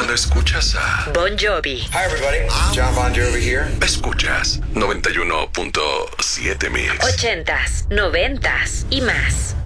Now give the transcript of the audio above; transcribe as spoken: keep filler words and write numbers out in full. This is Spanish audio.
cuando escuchas a Bon Jovi. Hi everybody, John Bon Jovi here. Escuchas noventa y uno punto siete Mix. Ochentas, noventas y más.